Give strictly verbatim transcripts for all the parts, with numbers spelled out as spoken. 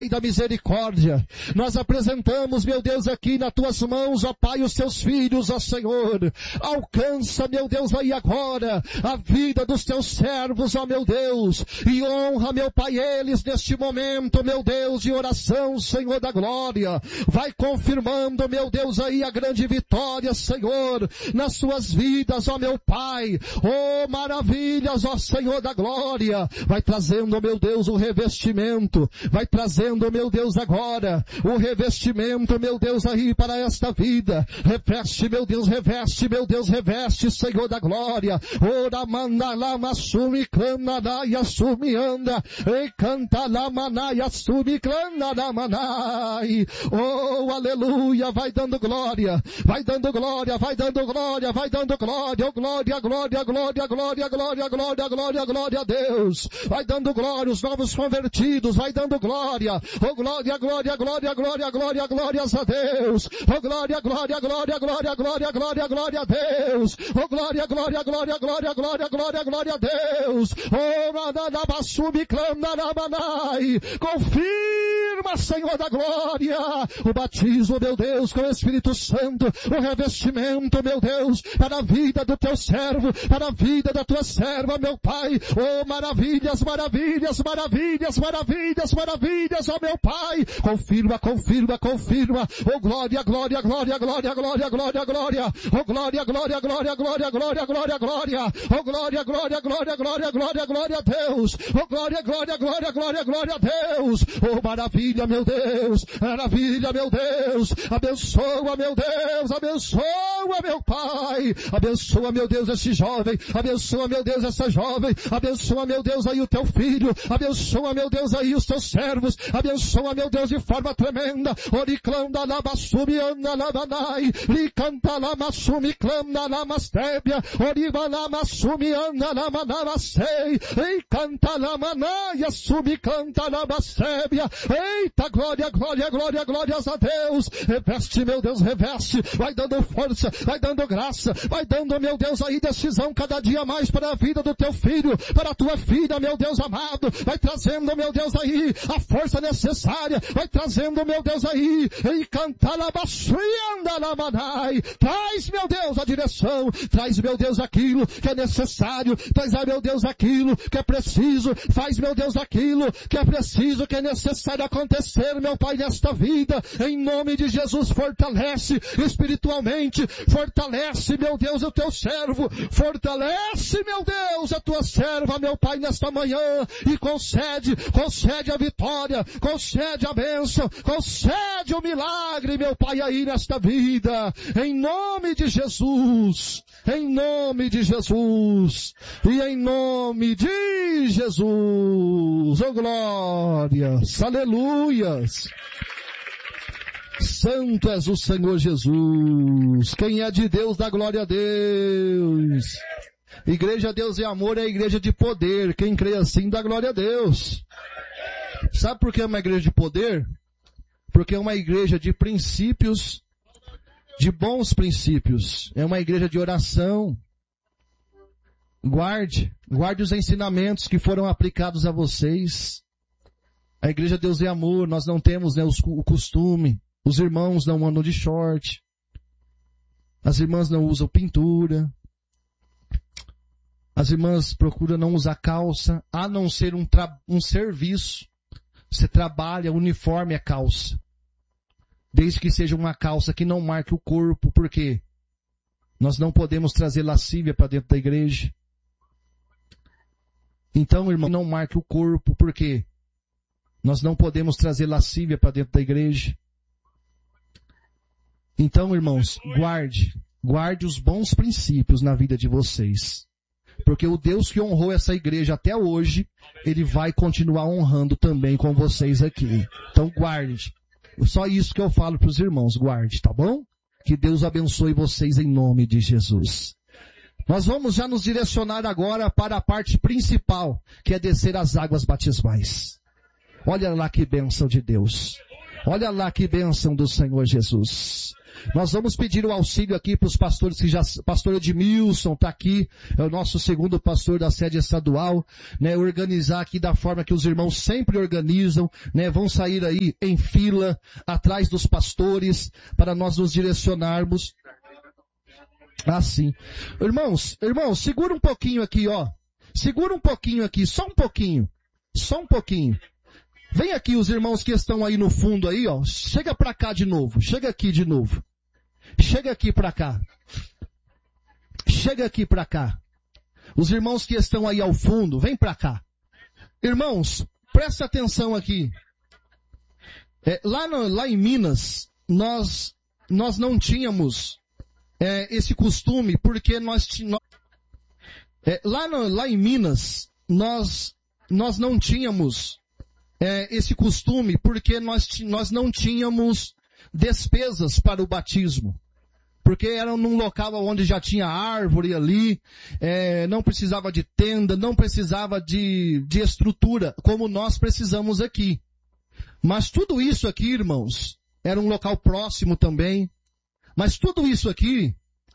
da misericórdia. Nós apresentamos, meu Deus, aqui nas tuas mãos, ó Pai, os teus filhos, ó Senhor. Alcança, meu Deus, aí agora a vida dos teus servos, ó meu Deus, e honra, meu Pai, eles neste momento, meu Deus, de oração, Senhor da glória. Vai confirmando, meu Deus, aí a grande vitória, Senhor, nas suas vidas, ó meu Pai. Oh, maravilhas, ó Senhor da glória. Vai trazendo, meu Deus, o revestimento. Vai trazendo, meu Deus, agora o revestimento, meu Deus, aí para esta vida. Reveste, meu Deus, reveste, meu Deus, reveste, Senhor da glória. Ora manda lá, masumi clana da yasumi anda. E canta lá manai assumi clana da manai. Oh, aleluia, vai dando glória, vai dando glória, vai dando glória, vai dando glória, oh glória, glória, glória, glória, glória, glória, glória, glória a Deus. Vai dando glória, os novos convertidos, vai dando glória. Oh glória, glória, glória, glória, glória, glórias a Deus. Oh glória, glória, glória, glória, glória, glória, glória a Deus. Oh glória, glória, glória, glória, glória, glória, glória a Deus. Oh radadabasumi clamnarabanai. Confirma, Senhor da glória, o batismo, meu Deus, com o Espírito Santo, o revestimento, meu Deus, para a vida do teu servo, para a vida da tua serva, meu Pai. Oh maravilhas, maravilhas, maravilhas, maravilhas, maravilhas, ó meu Pai. Confirma, confirma, confirma. Oh glória, glória, glória, glória, glória, glória, glória. Oh glória, glória, glória, glória, glória, glória, glória. Oh glória, glória, glória, glória, glória, glória a Deus. Oh glória, glória, glória, glória, glória a Deus. Oh maravilha, meu Deus. Maravilha, meu Deus. Abençoa, meu Deus. Abençoa, meu Pai. Abençoa, meu Deus, esse jovem. Abençoa, meu Deus, essa jovem. Abençoa, meu Deus, aí o teu filho. Abençoa, meu Deus, aí os teus servos. Abençoa, meu Deus, de forma tremenda. Oriclanda labasumi andalabanai. Licanta lamasumi clama lamastébia. Oribana masumi andalamanavasei. Ei, canta lamanai, assumi canta lamastébia. Eita, glória, glória, glória, glórias a Deus. Reveste, meu Deus, reveste. Vai dando força, vai dando graça. Vai dando, meu Deus, aí decisão cada dia mais para a vida do teu filho, para a tua filha, meu Deus amado. Vai trazendo, meu Deus, aí a força necessária. Vai trazendo, meu Deus, aí, e cantar la baixuianda la manai. Traz, meu Deus, a direção. Traz, meu Deus, aquilo que é necessário. Traz, meu Deus, aquilo que é preciso. Faz, meu Deus, aquilo que é preciso, que é necessário acontecer, meu Pai, nesta vida. Em nome de Jesus, fortalece espiritualmente. Fortalece, meu Deus, o teu servo. Fortalece, meu Deus, a tua serva, meu Pai, nesta manhã. E concede, concede a vitória. Concede a bênção, concede o milagre, meu Pai, aí nesta vida, em nome de Jesus, em nome de Jesus, e em nome de Jesus, oh glórias, aleluias. Santo és o Senhor Jesus. Quem é de Deus, dá glória a Deus. Igreja Deus e Amor é a igreja de poder. Quem crê assim, dá glória a Deus. Sabe por que é uma igreja de poder? Porque é uma igreja de princípios, de bons princípios. É uma igreja de oração. Guarde, guarde os ensinamentos que foram aplicados a vocês. A igreja Deus e Amor, nós não temos, né, o costume. Os irmãos não andam de short. As irmãs não usam pintura. As irmãs procuram não usar calça, a não ser um, tra- um serviço. Você trabalha, uniforme é calça. Desde que seja uma calça que não marque o corpo, porque nós não podemos trazer lascívia para dentro da igreja. Então, irmão, não marque o corpo, porque nós não podemos trazer lascívia para dentro da igreja. Então, irmãos, guarde, guarde os bons princípios na vida de vocês. Porque o Deus que honrou essa igreja até hoje, Ele vai continuar honrando também com vocês aqui. Então guarde. Só isso que eu falo para os irmãos, guarde, tá bom? Que Deus abençoe vocês em nome de Jesus. Nós vamos já nos direcionar agora para a parte principal, que é descer as águas batismais. Olha lá que bênção de Deus. Olha lá que bênção do Senhor Jesus. Nós vamos pedir o auxílio aqui para os pastores que já, pastor Edmilson está aqui, é o nosso segundo pastor da sede estadual, né, organizar aqui da forma que os irmãos sempre organizam, né, vão sair aí em fila, atrás dos pastores, para nós nos direcionarmos. Assim. Irmãos, irmãos, segura um pouquinho aqui, ó. Segura um pouquinho aqui, só um pouquinho. Só um pouquinho. Vem aqui os irmãos que estão aí no fundo aí, ó. Chega pra cá de novo. Chega aqui de novo. Chega aqui pra cá. Chega aqui pra cá. Os irmãos que estão aí ao fundo, vem pra cá. Irmãos, presta atenção aqui. É, lá, no, lá em Minas, nós, nós não tínhamos é, esse costume, porque nós tínhamos... É, lá, no, lá em Minas, nós, nós não tínhamos é, esse costume, porque nós, nós não tínhamos despesas para o batismo. Porque era num local onde já tinha árvore ali, é, não precisava de tenda, não precisava de, de estrutura, como nós precisamos aqui. Mas tudo isso aqui, irmãos, era um local próximo também. Mas tudo isso aqui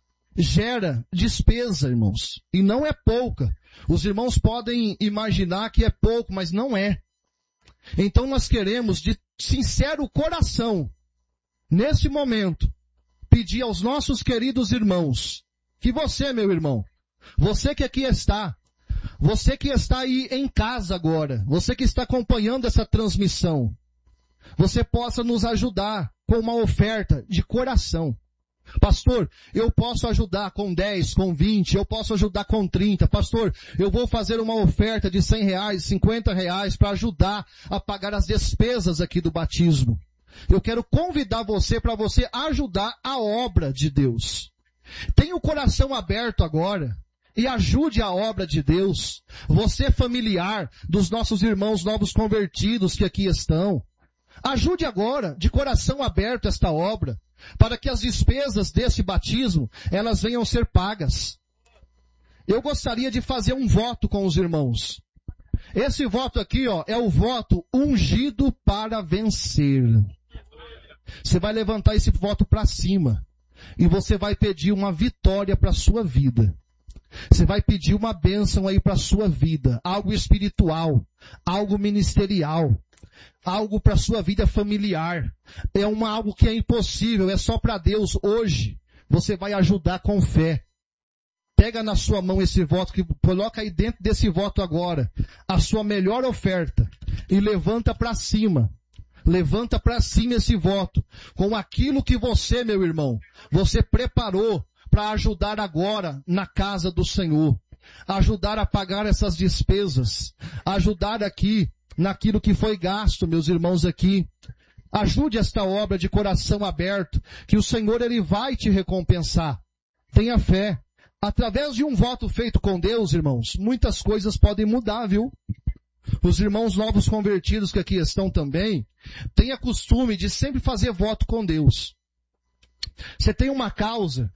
gera despesa, irmãos. E não é pouca. Os irmãos podem imaginar que é pouco, mas não é. Então nós queremos de sincero coração, neste momento, pedir aos nossos queridos irmãos, que você, meu irmão, você que aqui está, você que está aí em casa agora, você que está acompanhando essa transmissão, você possa nos ajudar com uma oferta de coração. Pastor, eu posso ajudar com dez, com vinte, eu posso ajudar com trinta. Pastor, eu vou fazer uma oferta de cem reais, cinquenta reais para ajudar a pagar as despesas aqui do batismo. Eu quero convidar você para você ajudar a obra de Deus. Tenha o coração aberto agora e ajude a obra de Deus. Você familiar dos nossos irmãos novos convertidos que aqui estão. Ajude agora, de coração aberto, esta obra, para que as despesas desse batismo, elas venham ser pagas. Eu gostaria de fazer um voto com os irmãos. Esse voto aqui, ó, é o voto ungido para vencer. Você vai levantar esse voto para cima e você vai pedir uma vitória para a sua vida. Você vai pedir uma bênção aí para a sua vida, algo espiritual, algo ministerial, algo para a sua vida familiar. É uma, algo que é impossível, é só para Deus. Hoje, você vai ajudar com fé. Pega na sua mão esse voto, que coloca aí dentro desse voto agora a sua melhor oferta e levanta para cima. Levanta para cima esse voto com aquilo que você, meu irmão, você preparou para ajudar agora na casa do Senhor. Ajudar a pagar essas despesas. Ajudar aqui naquilo que foi gasto, meus irmãos aqui. Ajude esta obra de coração aberto, que o Senhor, Ele vai te recompensar. Tenha fé. Através de um voto feito com Deus, irmãos, muitas coisas podem mudar, viu? Os irmãos novos convertidos que aqui estão também, tenha costume de sempre fazer voto com Deus. Você tem uma causa,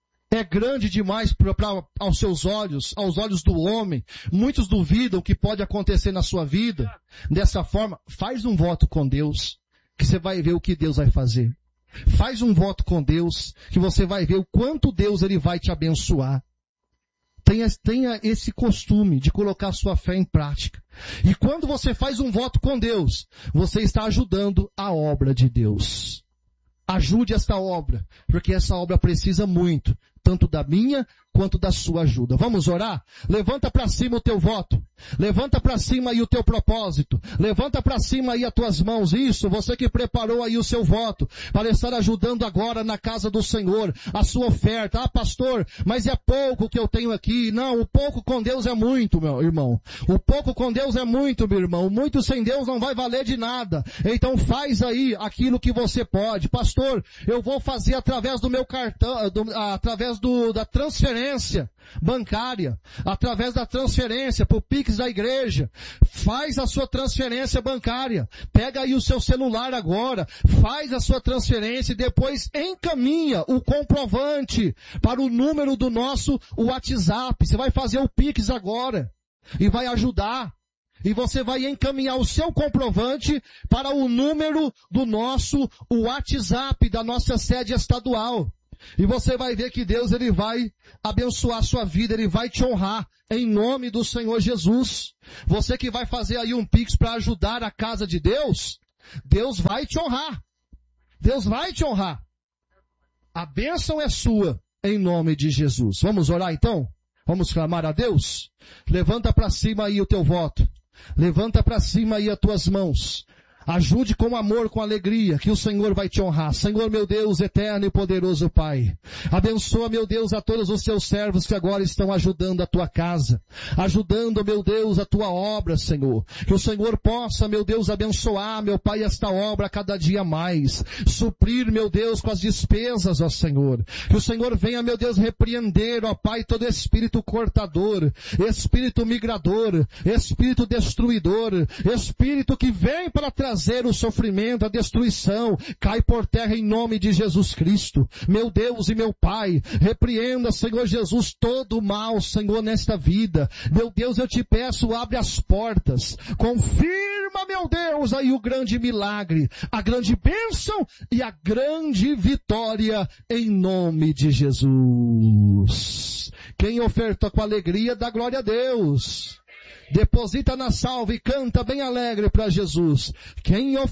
é grande demais pra, pra, aos seus olhos, aos olhos do homem. Muitos duvidam que pode acontecer na sua vida. Dessa forma, faz um voto com Deus, que você vai ver o que Deus vai fazer. Faz um voto com Deus, que você vai ver o quanto Deus Ele vai te abençoar. Tenha, tenha esse costume de colocar sua fé em prática. E quando você faz um voto com Deus, você está ajudando a obra de Deus. Ajude esta obra, porque essa obra precisa muito, tanto da minha quanto da sua ajuda. Vamos orar? Levanta para cima o teu voto. Levanta para cima aí o teu propósito. Levanta para cima aí as tuas mãos. Isso, você que preparou aí o seu voto para estar ajudando agora na casa do Senhor, a sua oferta. Ah, pastor, mas é pouco que eu tenho aqui. Não, o pouco com Deus é muito, meu irmão. O pouco com Deus é muito, meu irmão. O muito sem Deus não vai valer de nada. Então faz aí aquilo que você pode. Pastor, eu vou fazer através do meu cartão, do, através do, da transferência bancária, através da transferência pro Pix da igreja. Faz a sua transferência bancária. Pega aí o seu celular agora, faz a sua transferência e depois encaminha o comprovante para o número do nosso WhatsApp. Você vai fazer o Pix agora e vai ajudar. e você vai encaminhar o seu comprovante para o número do nosso WhatsApp, da nossa sede estadual. E você vai ver que Deus, Ele vai abençoar a sua vida, Ele vai te honrar, em nome do Senhor Jesus. Você que vai fazer aí um Pix para ajudar a casa de Deus, Deus vai te honrar. Deus vai te honrar. A bênção é sua, em nome de Jesus. Vamos orar então? Vamos clamar a Deus? Levanta para cima aí o teu voto. Levanta para cima aí as tuas mãos. Ajude com amor, com alegria, que o Senhor vai te honrar. Senhor, meu Deus, eterno e poderoso Pai. Abençoa, meu Deus, a todos os teus servos que agora estão ajudando a tua casa. Ajudando, meu Deus, a tua obra, Senhor. Que o Senhor possa, meu Deus, abençoar, meu Pai, esta obra cada dia mais. Suprir, meu Deus, com as despesas, ó Senhor. Que o Senhor venha, meu Deus, repreender, ó Pai, todo espírito cortador, espírito migrador, espírito destruidor, espírito que vem para trazer o sofrimento, a destruição, cai por terra em nome de Jesus Cristo. Meu Deus e meu Pai, repreenda, Senhor Jesus, todo o mal, Senhor, nesta vida. Meu Deus, eu te peço, abre as portas, confirma, meu Deus, aí o grande milagre, a grande bênção e a grande vitória em nome de Jesus. Quem oferta com alegria, dá glória a Deus. Deposita na salva e canta bem alegre para Jesus. Quem